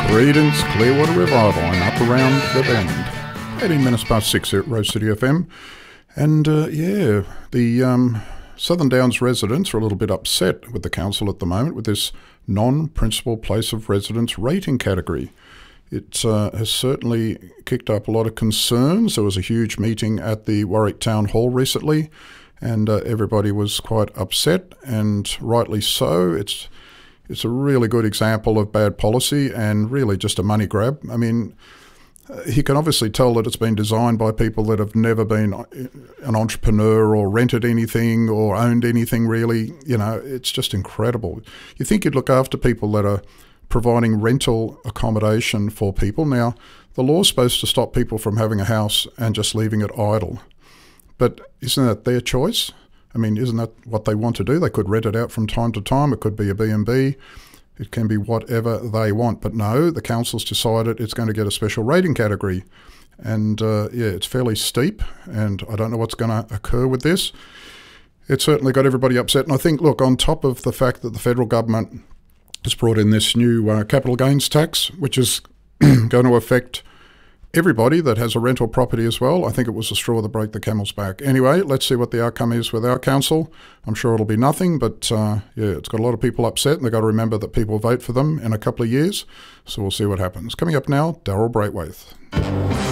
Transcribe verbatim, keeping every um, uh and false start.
Greetings, Clearwater Revival and up around the bend. eighteen minutes past six here at Rose City F M. And uh, yeah, the um, Southern Downs residents are a little bit upset with the council at the moment with this non-principal place of residence rating category. It uh, has certainly kicked up a lot of concerns. There was a huge meeting at the Warwick Town Hall recently, and uh, everybody was quite upset, and rightly so. It's It's a really good example of bad policy and really just a money grab. I mean, you can obviously tell that it's been designed by people that have never been an entrepreneur or rented anything or owned anything really. You know, it's just incredible. You think you'd look after people that are providing rental accommodation for people. Now, the law's supposed to stop people from having a house and just leaving it idle. But isn't that their choice? I mean, isn't that what they want to do? They could rent it out from time to time. It could be a B and B. It can be whatever they want. But no, the council's decided it's going to get a special rating category. And uh, yeah, it's fairly steep, and I don't know what's going to occur with this. It certainly got everybody upset. And I think, look, on top of the fact that the federal government has brought in this new uh, capital gains tax, which is going to affect everybody that has a rental property as well. I think it was the straw that broke the camel's back. Anyway, let's see what the outcome is with our council. I'm sure it'll be nothing, but uh, yeah, it's got a lot of people upset, and they've got to remember that people vote for them in a couple of years. So we'll see what happens. Coming up now, Daryl Braithwaite.